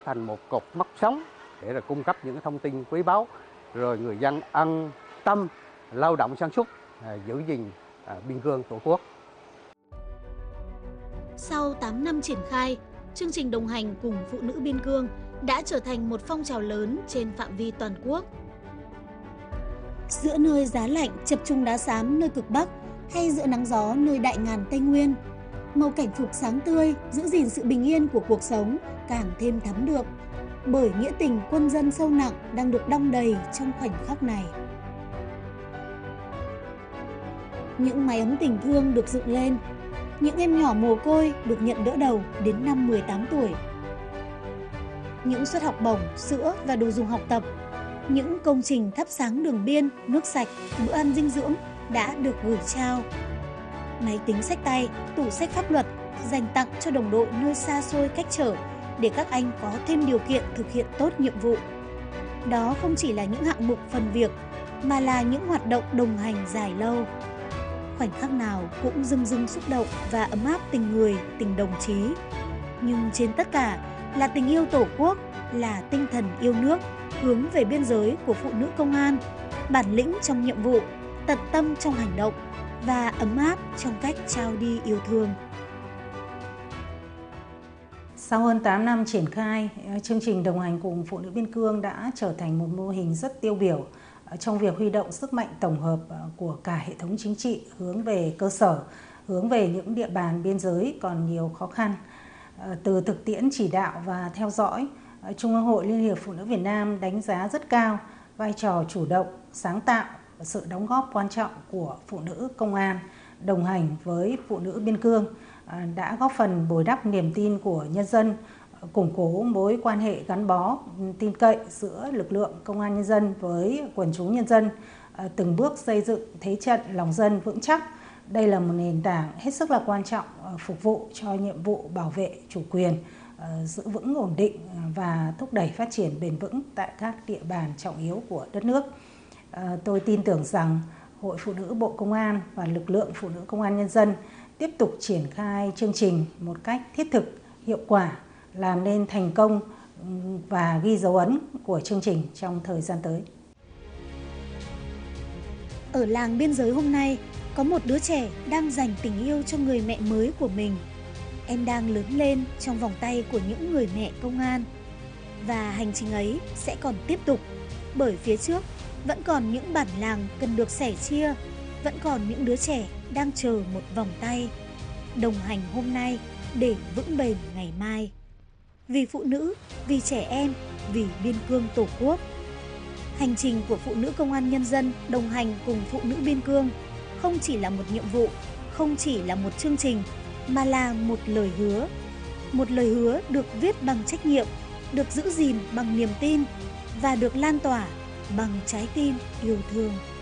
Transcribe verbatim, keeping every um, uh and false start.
thành một cột mốc sống để là cung cấp những cái thông tin quý báu, rồi người dân an tâm lao động sản xuất, à, giữ gìn à, biên cương tổ quốc. Sau tám năm triển khai, chương trình đồng hành cùng phụ nữ biên cương đã trở thành một phong trào lớn trên phạm vi toàn quốc. Giữa nơi giá lạnh chập trùng đá xám nơi cực Bắc hay giữa nắng gió nơi đại ngàn Tây Nguyên, màu cảnh phục sáng tươi giữ gìn sự bình yên của cuộc sống càng thêm thắm đượm, bởi nghĩa tình quân dân sâu nặng đang được đong đầy trong khoảnh khắc này. Những mái ấm tình thương được dựng lên, những em nhỏ mồ côi được nhận đỡ đầu đến năm mười tám tuổi. Những suất học bổng, sữa và đồ dùng học tập, những công trình thắp sáng đường biên, nước sạch, bữa ăn dinh dưỡng đã được gửi trao. Máy tính xách tay, tủ sách pháp luật dành tặng cho đồng đội nơi xa xôi cách trở để các anh có thêm điều kiện thực hiện tốt nhiệm vụ. Đó không chỉ là những hạng mục phần việc, mà là những hoạt động đồng hành dài lâu. Khoảnh khắc nào cũng rưng rưng xúc động và ấm áp tình người, tình đồng chí. Nhưng trên tất cả là tình yêu Tổ quốc, là tinh thần yêu nước, hướng về biên giới của phụ nữ công an, bản lĩnh trong nhiệm vụ, tận tâm trong hành động và ấm áp trong cách trao đi yêu thương. Sau hơn tám năm triển khai, chương trình đồng hành cùng phụ nữ biên cương đã trở thành một mô hình rất tiêu biểu trong việc huy động sức mạnh tổng hợp của cả hệ thống chính trị hướng về cơ sở, hướng về những địa bàn biên giới còn nhiều khó khăn. Từ thực tiễn chỉ đạo và theo dõi, Trung ương Hội Liên hiệp Phụ nữ Việt Nam đánh giá rất cao vai trò chủ động, sáng tạo và sự đóng góp quan trọng của phụ nữ công an đồng hành với phụ nữ biên cương, đã góp phần bồi đắp niềm tin của nhân dân, củng cố mối quan hệ gắn bó, tin cậy giữa lực lượng công an nhân dân với quần chúng nhân dân, từng bước xây dựng thế trận lòng dân vững chắc. Đây là một nền tảng hết sức là quan trọng phục vụ cho nhiệm vụ bảo vệ chủ quyền, giữ vững ổn định và thúc đẩy phát triển bền vững tại các địa bàn trọng yếu của đất nước. Tôi tin tưởng rằng Hội Phụ nữ Bộ Công an và lực lượng Phụ nữ Công an Nhân dân tiếp tục triển khai chương trình một cách thiết thực, hiệu quả, làm nên thành công và ghi dấu ấn của chương trình trong thời gian tới. Ở làng biên giới hôm nay, có một đứa trẻ đang dành tình yêu cho người mẹ mới của mình. Em đang lớn lên trong vòng tay của những người mẹ công an. Và hành trình ấy sẽ còn tiếp tục, bởi phía trước vẫn còn những bản làng cần được sẻ chia, vẫn còn những đứa trẻ đang chờ một vòng tay, đồng hành hôm nay để vững bền ngày mai. Vì phụ nữ, vì trẻ em, vì biên cương Tổ quốc. Hành trình của phụ nữ công an nhân dân đồng hành cùng phụ nữ biên cương không chỉ là một nhiệm vụ, không chỉ là một chương trình, mà là một lời hứa. Một lời hứa được viết bằng trách nhiệm, được giữ gìn bằng niềm tin và được lan tỏa bằng trái tim yêu thương.